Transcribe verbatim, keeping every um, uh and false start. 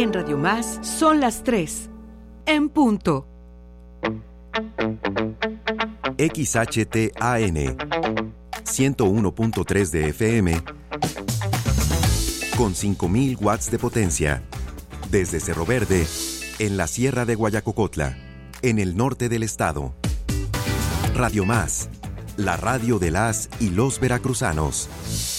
En Radio Más son las tres. En punto. X H T A N ciento uno punto tres de F M con cinco mil watts de potencia. Desde Cerro Verde, en la Sierra de Guayacocotla, en el norte del estado. Radio Más, la radio de las y los veracruzanos.